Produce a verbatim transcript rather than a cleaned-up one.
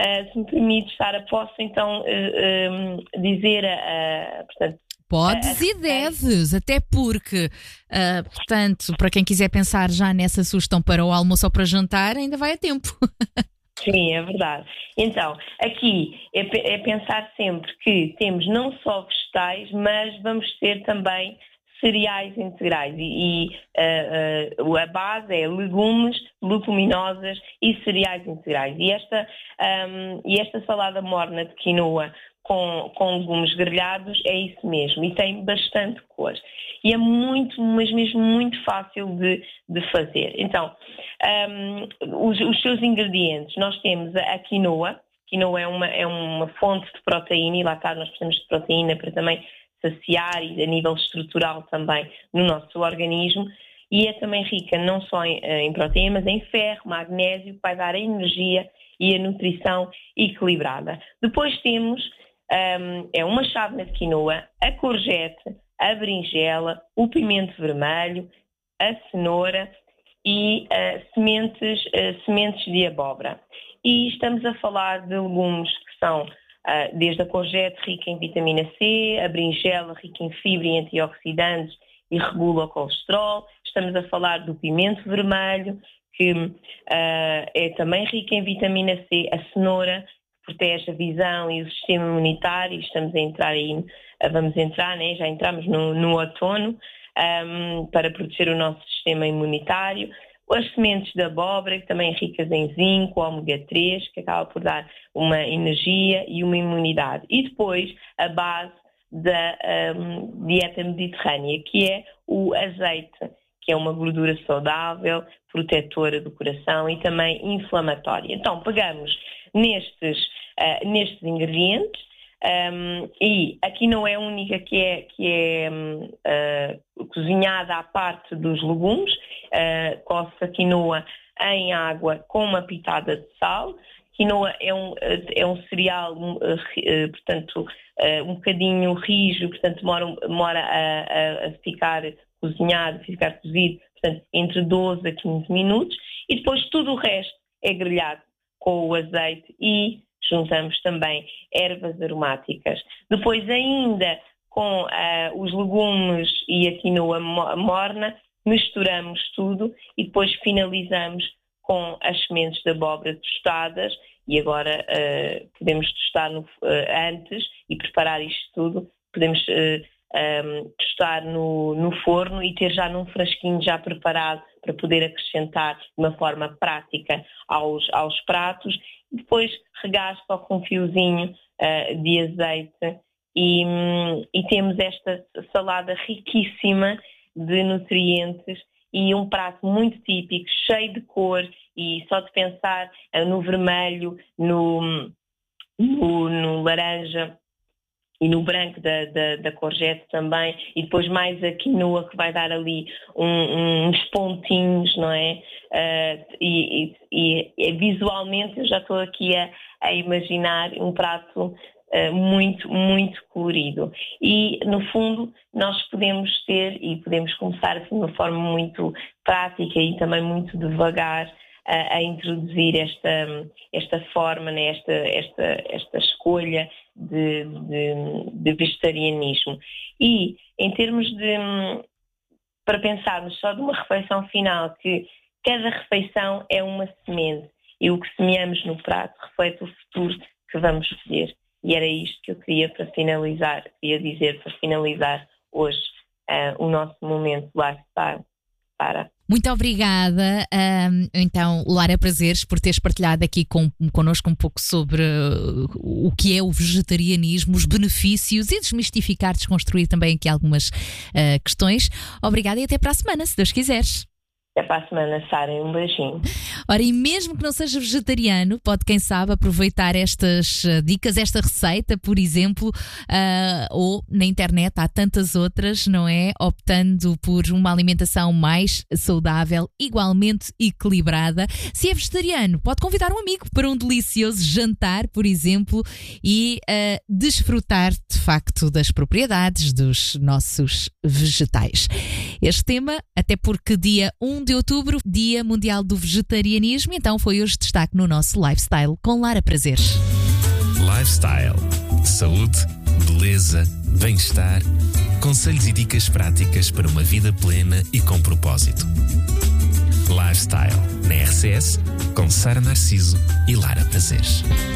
uh, se me permites, Sara, posso então uh, um, dizer, uh, portanto... Podes uh, e deves, até porque, uh, portanto, para quem quiser pensar já nessa sugestão para o almoço ou para jantar, ainda vai a tempo. Sim, é verdade. Então, aqui é, é pensar sempre que temos não só vegetais, mas vamos ter também cereais integrais e, e uh, uh, a base é legumes, leguminosas e cereais integrais. E esta, um, e esta salada morna de quinoa com, com legumes grelhados é isso mesmo e tem bastante cor. E é muito, mas mesmo muito fácil de, de fazer. Então, um, os, os seus ingredientes, nós temos a, a quinoa. Quinoa é uma, é uma fonte de proteína e lá está, nós precisamos de proteína para também saciar e a nível estrutural também no nosso organismo, e é também rica não só em, em proteína, mas em ferro, magnésio, que vai dar a energia e a nutrição equilibrada. Depois temos, um, é uma chávena de quinoa, a courgette, a berinjela, o pimento vermelho, a cenoura e uh, sementes, uh, sementes de abóbora. E estamos a falar de legumes que são Uh, desde a courgette rica em vitamina C, a berinjela rica em fibra e antioxidantes e regula o colesterol. Estamos a falar do pimento vermelho, que uh, é também rica em vitamina C, a cenoura, que protege a visão e o sistema imunitário. Estamos a entrar aí, uh, vamos entrar, né? Já entramos no, no outono, um, para proteger o nosso sistema imunitário. As sementes de abóbora, que também ricas em zinco, ômega três, que acaba por dar uma energia e uma imunidade. E depois a base da um, dieta mediterrânea, que é o azeite, que é uma gordura saudável, protetora do coração e também inflamatória. Então, pegamos nestes, uh, nestes ingredientes. Um, e aqui não é a única que é, que é um, uh, cozinhada à parte dos legumes, uh, coce a quinoa em água com uma pitada de sal. Quinoa é um, é um cereal, uh, uh, portanto, uh, um bocadinho rijo, portanto, demora, demora a, a, a ficar cozinhado, a ficar cozido, portanto, entre doze a quinze minutos. E depois tudo o resto é grelhado com o azeite e juntamos também ervas aromáticas. Depois ainda com uh, os legumes e a quinoa morna, misturamos tudo e depois finalizamos com as sementes de abóbora tostadas e agora uh, podemos tostar no, uh, antes e preparar isto tudo, podemos uh, um, tostar no, no forno e ter já num frasquinho já preparado para poder acrescentar de uma forma prática aos, aos pratos. Depois regar só com um fiozinho uh, de azeite e, um, e temos esta salada riquíssima de nutrientes e um prato muito típico, cheio de cor e só de pensar uh, no vermelho, no, no, no laranja e no branco da, da, da courgette também, e depois mais a quinoa que vai dar ali um, uns pontinhos, não é? Uh, e, e, e visualmente eu já estou aqui a, a imaginar um prato uh, muito, muito colorido. E, no fundo, nós podemos ter, e podemos começar assim de uma forma muito prática e também muito devagar, A, a introduzir esta, esta forma, né, esta, esta, esta escolha de, de, de vegetarianismo. E em termos de, para pensarmos só de uma refeição final, que cada refeição é uma semente e o que semeamos no prato reflete o futuro que vamos fazer. E era isto que eu queria para finalizar, queria dizer para finalizar hoje uh, o nosso momento lá está, para. Muito obrigada, um, então, Lara Prazeres, por teres partilhado aqui com, connosco um pouco sobre uh, o que é o vegetarianismo, os benefícios e desmistificar, desconstruir também aqui algumas uh, questões. Obrigada e até para a semana, se Deus quiseres. Até para a semana, Sara, um beijinho. Ora, e mesmo que não seja vegetariano, pode, quem sabe, aproveitar estas uh, dicas, esta receita, por exemplo, uh, ou na internet há tantas outras, não é? Optando por uma alimentação mais saudável, igualmente equilibrada. Se é vegetariano, pode convidar um amigo para um delicioso jantar, por exemplo, e uh, desfrutar, de facto, das propriedades dos nossos vegetais. Este tema, até porque dia um um de outubro, Dia Mundial do Vegetarianismo, então foi hoje destaque no nosso Lifestyle com Lara Prazeres. Lifestyle. Saúde, beleza, bem-estar, conselhos e dicas práticas para uma vida plena e com propósito. Lifestyle, na R C S, com Sara Narciso e Lara Prazeres.